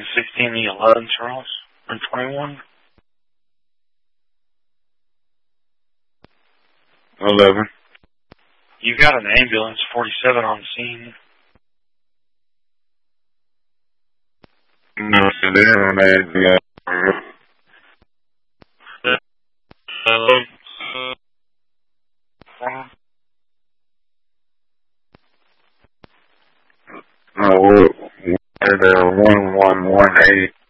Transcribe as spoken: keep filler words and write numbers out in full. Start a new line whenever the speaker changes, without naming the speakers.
sixteen E eleven, Charles, or twenty-one?
eleven.
You got an ambulance, forty-seven on scene.
No, they don't have the No, we're, we're one one one eight.